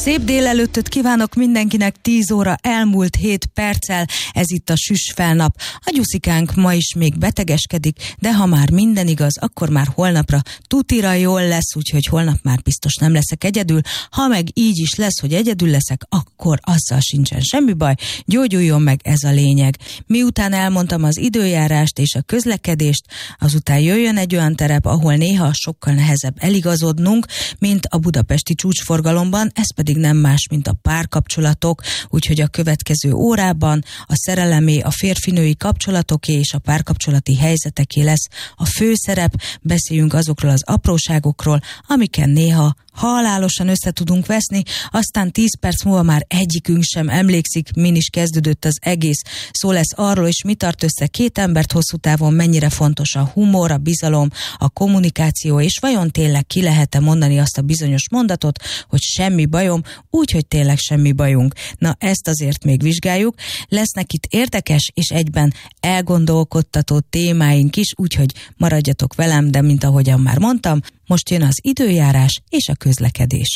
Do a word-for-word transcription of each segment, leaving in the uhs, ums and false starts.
Szép délelőttöt kívánok mindenkinek, tíz óra elmúlt hét perccel, ez itt a Süss Felnap. A Gyuszikánk ma is még betegeskedik, de ha már minden igaz, akkor már holnapra tutira jól lesz, úgyhogy holnap már biztos nem leszek egyedül. Ha meg így is lesz, hogy egyedül leszek, akkor azzal sincsen semmi baj, gyógyuljon meg, ez a lényeg. Miután elmondtam az időjárást és a közlekedést, azután jöjjön egy olyan terep, ahol néha sokkal nehezebb eligazodnunk, mint a budapesti csúcsforgalomban, ez pedig nem más, mint a párkapcsolatok, úgyhogy a következő órában a szerelemé, a férfinői kapcsolatoké és a párkapcsolati helyzeteké lesz a főszerep. Beszéljünk azokról az apróságokról, amiken néha halálosan össze tudunk veszni, aztán tíz perc múlva már egyikünk sem emlékszik, min is kezdődött az egész. Szó lesz arról is, mi tart össze két embert hosszú távon, mennyire fontos a humor, a bizalom, a kommunikáció, és vajon tényleg ki lehet-e mondani azt a bizonyos mondatot, hogy semmi bajom, úgyhogy tényleg semmi bajunk. Na, ezt azért még vizsgáljuk. Lesznek itt érdekes és egyben elgondolkodtató témáink is, úgyhogy maradjatok velem, de mint ahogyan már mondtam, most jön az időjárás és a közlekedés.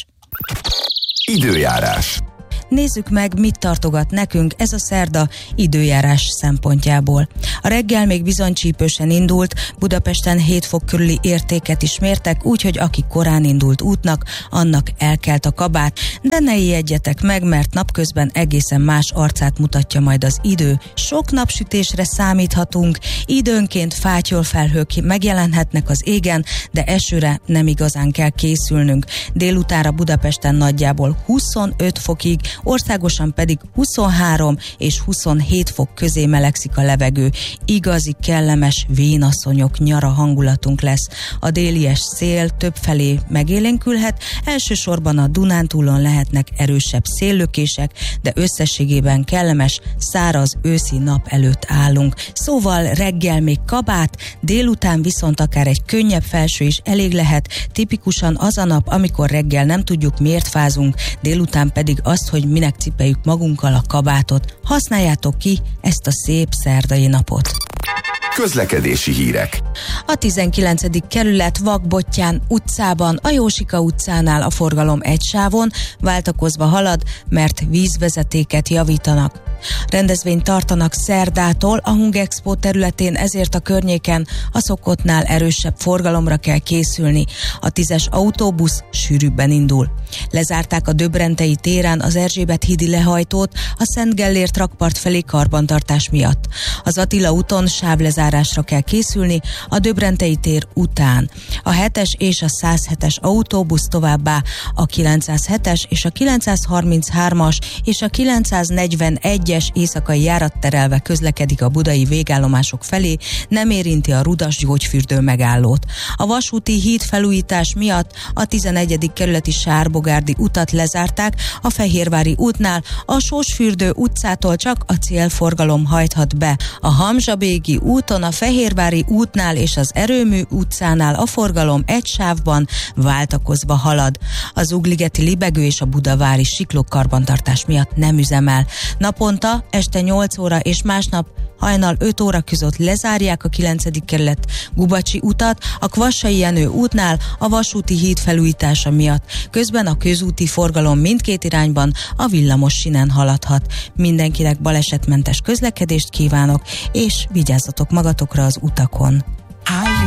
Időjárás. Nézzük meg, mit tartogat nekünk ez a szerda időjárás szempontjából. A reggel még bizony csípősen indult, Budapesten hét fok körüli értéket is mértek, úgyhogy aki korán indult útnak, annak elkelt a kabát, de ne ijedjetek meg, mert napközben egészen más arcát mutatja majd az idő. Sok napsütésre számíthatunk, időnként fátyolfelhők megjelenhetnek az égen, de esőre nem igazán kell készülnünk. Délutánra Budapesten nagyjából huszonöt fokig, országosan pedig huszonhárom és huszonhét fok közé melegszik a levegő. Igazi kellemes vénasszonyok nyara hangulatunk lesz. A délies szél többfelé megélénkülhet, elsősorban a Dunántúlon lehetnek erősebb széllökések, de összességében kellemes, száraz őszi nap előtt állunk. Szóval reggel még kabát, délután viszont akár egy könnyebb felső is elég lehet, tipikusan az a nap, amikor reggel nem tudjuk, miért fázunk, délután pedig azt, hogy minek cipeljük magunkkal a kabátot. Használjátok ki ezt a szép szerdai napot. Közlekedési hírek. A tizenkilencedik kerület Vakbottyán utcában, a Jósika utcánál a forgalom egy sávon váltakozva halad, mert vízvezetéket javítanak. Rendezvényt tartanak szerdától a Hungexpo területén, ezért a környéken a szokottnál erősebb forgalomra kell készülni. A tízes autóbusz sűrűbben indul. Lezárták a Döbrentei téren az Erzsébet hídi lehajtót a Szent Gellért rakpart felé karbantartás miatt. Az Attila úton sávlezárásra kell készülni a Döbrentei tér után. A hetes és a százhetes autóbusz, továbbá a kilencszázhetes és a kilencszázharminchármas és a kilencszáznegyvenegyes éjszakai járatterelve közlekedik a budai végállomások felé, nem érinti a Rudas gyógyfürdő megállót. A vasúti híd felújítás miatt a tizenegyedik kerületi Sárbogárdi utat lezárták, a Fehérvári útnál a Sósfürdő utcától csak a célforgalom hajthat be. A Hamzsabégi úton, a Fehérvári útnál és az Erőmű utcánál a forgalom egy sávban váltakozva halad. Az Ugligeti Libegő és a Budavári Siklók karbantartás miatt nem üzemel. Naponta este nyolc óra és másnap hajnal öt óra között lezárják a kilencedik kerület Gubacsi utat, a Kvassai Jenő útnál a vasúti híd felújítása miatt. Közben a közúti forgalom mindkét irányban a villamos sínen haladhat. Mindenkinek balesetmentes közlekedést kívánok, és vigyázzatok magatokra az utakon.